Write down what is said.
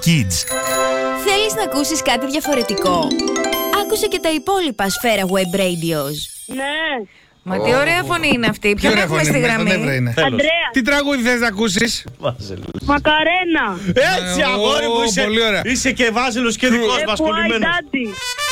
Kids. Θέλεις να ακούσεις κάτι διαφορετικό? Άκουσε και τα υπόλοιπα Σφαίρα Web Radios. Ναι. Μα τι ωραία φωνή είναι αυτή. Ποιον έχουμε στη γραμμή? Αντρέα. Τι τραγούδι θες να ακούσεις? Μακαρένα. Έτσι, αγόρι μου, πολύ ωραία. είσαι και βάζελος και δικός μας Why κολλημένος. Daddy.